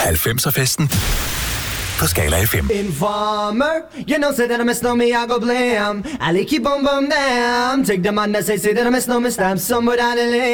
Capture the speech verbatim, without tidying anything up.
halvfemser-festen på Skala F M. Informer, you know, say that I miss no me, I go blame. I like keep on bum damn. Take the man that say, say that I miss no me, stamp somewhere down the lane.